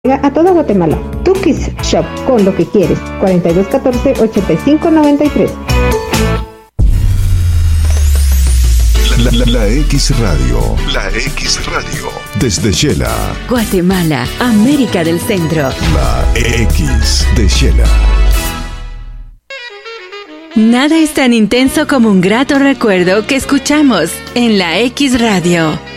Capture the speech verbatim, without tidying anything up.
A toda Guatemala. Tukis Shop, con lo que quieres. cuarenta y dos catorce, ochenta y cinco noventa y tres. La, la, la X Radio. La X Radio. Desde Shela. Guatemala, América del Centro. La X de Shela. Nada es tan intenso como un grato recuerdo que escuchamos en la X Radio.